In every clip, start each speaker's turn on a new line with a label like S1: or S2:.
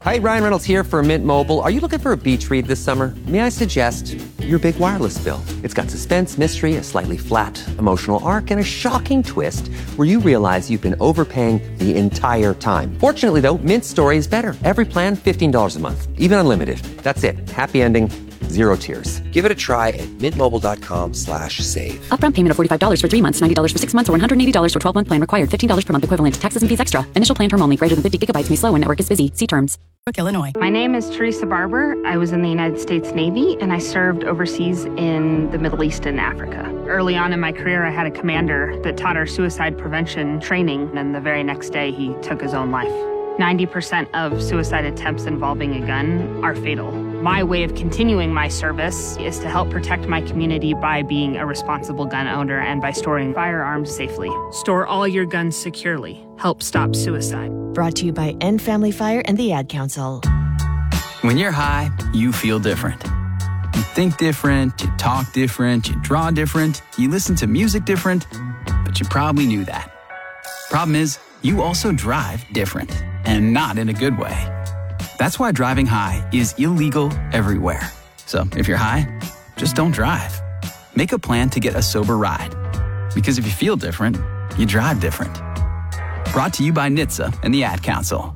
S1: Hi, Ryan Reynolds here for Mint Mobile. Are you looking for a beach read this summer? May I suggest your big wireless bill? It's got suspense, mystery, a slightly flat emotional arc, and a shocking twist where you realize you've been overpaying the entire time. Fortunately, though, Mint's story is better. Every plan, $15 a month. Even unlimited. That's it. Happy ending. Zero tears. Give it a try at mintmobile.com/save.
S2: Upfront payment of $45 for 3 months, $90 for 6 months, or $180 for 12-month plan required. $15 per month equivalent. Taxes and fees extra. Initial plan term only. Greater than 50 gigabytes may slow when network is busy. See terms.
S3: Illinois.
S4: My name is Teresa Barber. I was in the United States Navy, and I served overseas in the Middle East and Africa. Early on in my career, I had a commander that taught our suicide prevention training, and the very next day, he took his own life. 90% of suicide attempts involving a gun are fatal. My way of continuing my service is to help protect my community by being a responsible gun owner and by storing firearms safely. Store all your guns securely. Help stop suicide.
S3: Brought to you by End Family Fire and the Ad Council.
S5: When you're high, you feel different. You think different, you talk different, you draw different, you listen to music different, but you probably knew that. Problem is, you also drive different, and not in a good way. That's why driving high is illegal everywhere. So if you're high, just don't drive. Make a plan to get a sober ride. Because if you feel different, you drive different. Brought to you by NHTSA and the Ad Council.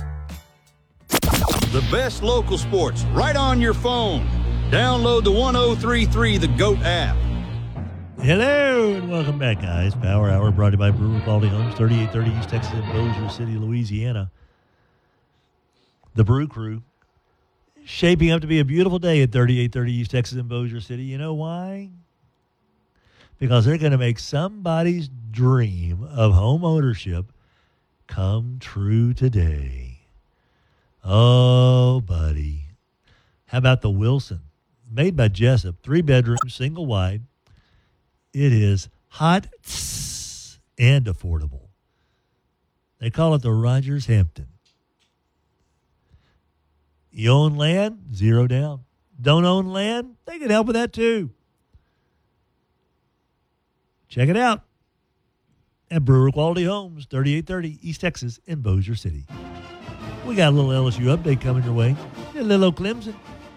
S6: The best local sports right on your phone. Download the 1033 The GOAT app.
S7: Hello and welcome back, guys. Power Hour brought to you by Brewer Quality Homes, 3830 East Texas in Bossier City, Louisiana. The Brew Crew, shaping up to be a beautiful day at 3830 East Texas in Bossier City. You know why? Because they're going to make somebody's dream of home ownership come true today. Oh, buddy. How about the Wilson? Made by Jessup, 3-bedroom, single wide. It is hot and affordable. They call it the Rogers Hampton. You own land? Zero down. Don't own land? They can help with that too. Check it out at Brewer Quality Homes, 3830 East Texas in Bossier City. We got a little LSU update coming your way. A little Clemson.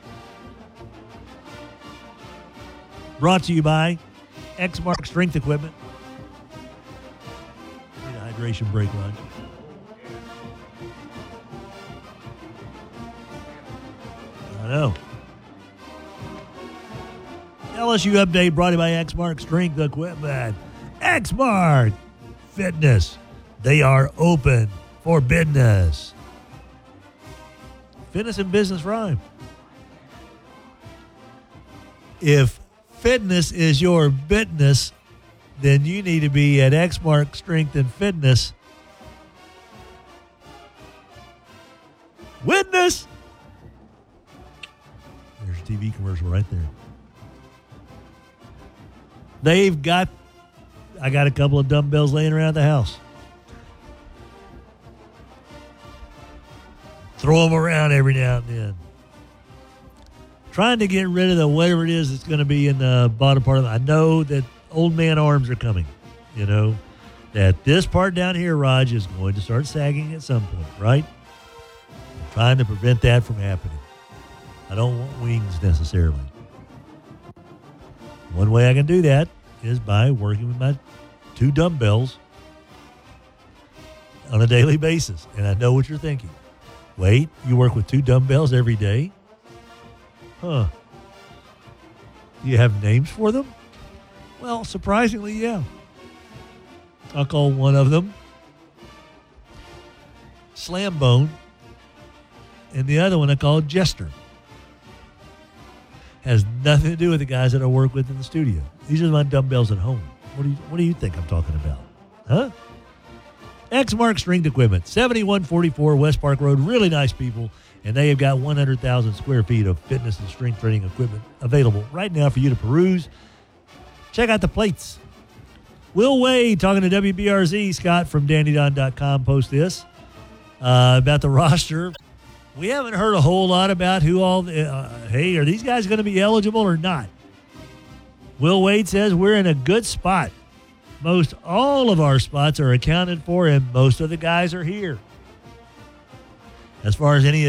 S7: Brought to you by Exmark Strength Equipment. Need a hydration break, Ron. I know. LSU update brought to you by Exmark Strength Equipment. Exmark Fitness. They are open for business. Fitness and business rhyme. If fitness is your business, then you need to be at Exmark Strength and Fitness. Witness. There's a TV commercial right there. I got a couple of dumbbells laying around the house. Throw them around every now and then. Trying to get rid of the whatever it is that's going to be in the bottom part of it. I know that old man arms are coming. You know, that this part down here, Raj, is going to start sagging at some point, right? I'm trying to prevent that from happening. I don't want wings necessarily. One way I can do that is by working with my 2 dumbbells on a daily basis. And I know what you're thinking. Wait, you work with 2 dumbbells every day? Huh. Do you have names for them? Well, surprisingly, yeah. I'll call one of them Slam Bone, and the other one I call Jester. Has nothing to do with the guys that I work with in the studio. These are my dumbbells at home. What do you think I'm talking about? Huh? Exmark Strength Equipment, 7144 West Park Road. Really nice people. And they have got 100,000 square feet of fitness and strength training equipment available right now for you to peruse. Check out the plates. Will Wade talking to WBRZ. Scott from DandyDon.com post this about the roster. We haven't heard a whole lot about who all, hey, are these guys going to be eligible or not? Will Wade says we're in a good spot. Most all of our spots are accounted for, and most of the guys are here. As far as any